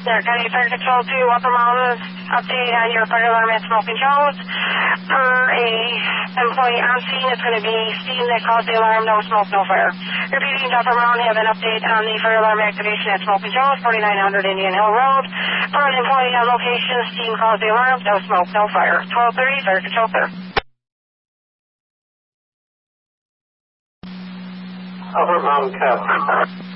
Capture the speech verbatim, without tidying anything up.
There, County Fire Control two, Upper Mountains, update on your fire alarm at Smoking Joe's. Per a employee on scene, it's going to be steam that caused the alarm, no smoke, no fire. Repeating to Upper Mountain, have an update on the fire alarm activation at Smoking Joe's, forty-nine hundred Indian Hill Road. Per an employee on location, steam caused the alarm, no smoke, no fire. twelve thirty, Fire Control clear. Upper Mountain Cap.